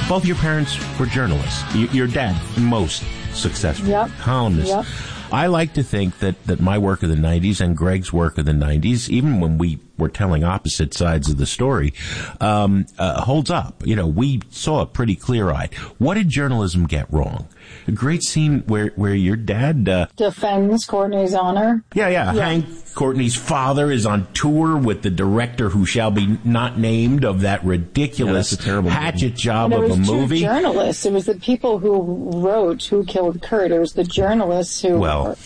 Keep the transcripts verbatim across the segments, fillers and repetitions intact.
Both your parents were journalists. Y- your dad, most successful yep. columnist. Yep. I like to think that, that my work of the nineties and Greg's work of the nineties, even when we were telling opposite sides of the story, um, uh, holds up. You know, we saw it pretty clear-eyed. What did journalism get wrong? A great scene where, where your dad, uh, defends Courtney's honor. Yeah, yeah, yeah. Hank Courtney's father is on tour with the director who shall be not named of that ridiculous yeah, hatchet movie. job and of a movie. It was two journalists. It was the people who wrote Who Killed Kurt. It was the journalists who... Well, were,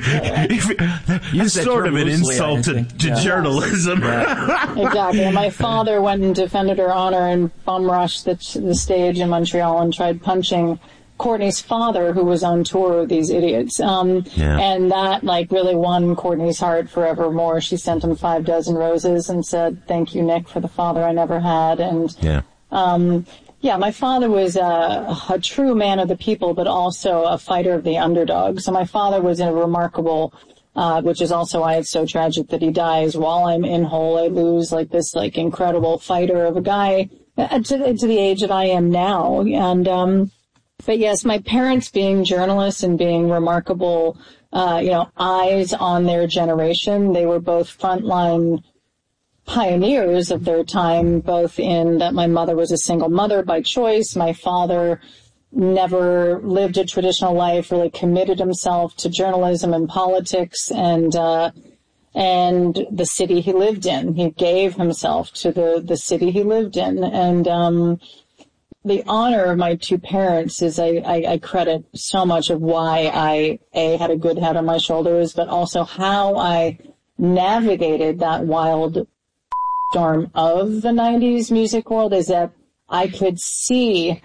it's sort of an insult to, to yeah. journalism. Yeah. Exactly. And my father went and defended her honor and bum rushed the, the stage in Montreal and tried punching Courtney's father, who was on tour with these idiots. Um, yeah. And that, like, really won Courtney's heart forevermore. She sent him five dozen roses and said, thank you, Nick, for the father I never had. And, yeah. um, yeah, my father was a, a true man of the people, but also a fighter of the underdog. So my father was a remarkable, uh, which is also why it's so tragic that he dies while I'm in Hull. I lose, like, this, like, incredible fighter of a guy uh, to, to the age that I am now. And, um, But yes, my parents being journalists and being remarkable, uh, you know, eyes on their generation. They were both frontline pioneers of their time, both in that my mother was a single mother by choice. My father never lived a traditional life, really committed himself to journalism and politics and, uh, and the city he lived in. He gave himself to the, the city he lived in. And, um, the honor of my two parents is I, I, I credit so much of why I, A, had a good head on my shoulders, but also how I navigated that wild storm of the nineties music world is that I could see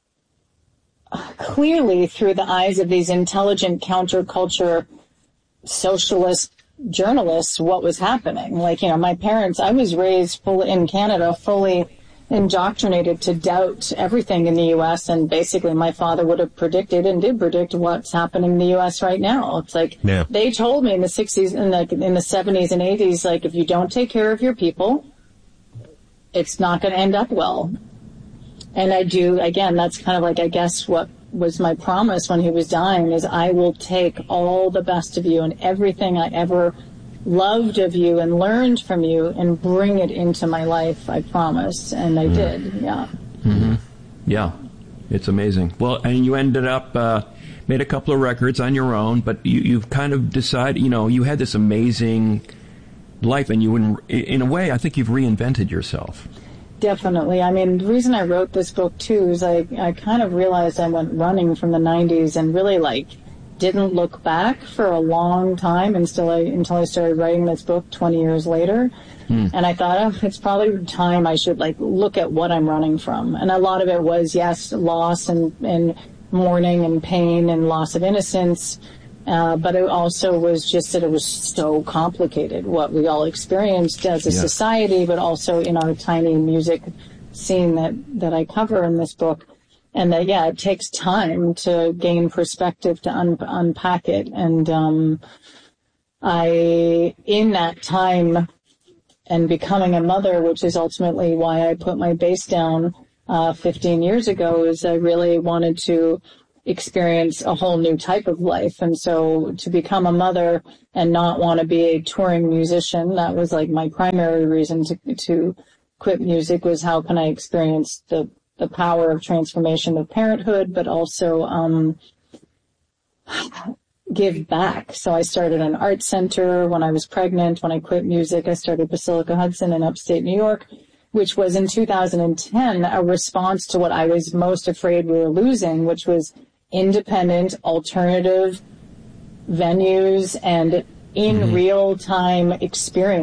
clearly through the eyes of these intelligent counterculture socialist journalists what was happening. Like, you know, my parents, I was raised full in Canada, fully indoctrinated to doubt everything in the U S, and basically my father would have predicted and did predict what's happening in the U S right now. It's like, yeah. They told me in the sixties and like in the seventies and eighties, like, if you don't take care of your people, it's not going to end up well. And I do, again, that's kind of like, I guess what was my promise when he was dying is I will take all the best of you and everything I ever loved of you and learned from you and bring it into my life, I promise. And I mm. did, yeah. Mm-hmm. Yeah, it's amazing. Well, and you ended up, uh, made a couple of records on your own, but you, you've kind of decided, you know, you had this amazing life and you, in, in a way, I think you've reinvented yourself. Definitely. I mean, the reason I wrote this book, too, is I, I kind of realized I went running from the nineties and really, like, didn't look back for a long time until I, until I started writing this book twenty years later. Hmm. And I thought, oh, it's probably time I should, like, look at what I'm running from. And a lot of it was, yes, loss and, and mourning and pain and loss of innocence. Uh, but it also was just that it was so complicated, what we all experienced as a yeah. society, but also in our tiny music scene that, that I cover in this book. And that, yeah, it takes time to gain perspective, to un- unpack it. And um, I, in that time and becoming a mother, which is ultimately why I put my bass down uh, fifteen years ago, is I really wanted to experience a whole new type of life. And so to become a mother and not want to be a touring musician, that was like my primary reason to, to quit music, was how can I experience the, the power of transformation of parenthood, but also, um, give back. So I started an art center when I was pregnant. When I quit music, I started Basilica Hudson in upstate New York, which was in two thousand ten a response to what I was most afraid we were losing, which was independent, alternative venues and in mm-hmm. real-time experience.